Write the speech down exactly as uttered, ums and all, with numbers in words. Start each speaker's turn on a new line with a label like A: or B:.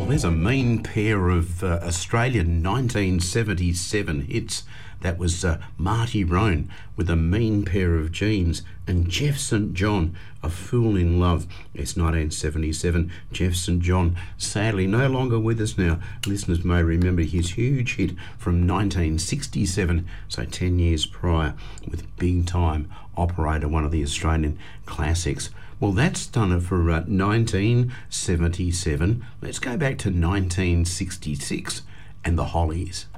A: Well, there's a mean pair of uh, Australian nineteen seventy-seven hits. That was uh, Marty Roan with A Mean Pair of Jeans, and Jeff Saint John, A Fool in Love. It's nineteen seventy-seven. Jeff Saint John, sadly no longer with us now. Listeners may remember his huge hit from nineteen sixty-seven, so ten years prior, with Big Time Operator, one of the Australian classics. Well, that's done it for uh, nineteen seventy-seven. Let's go back to nineteen sixty-six and the Hollies.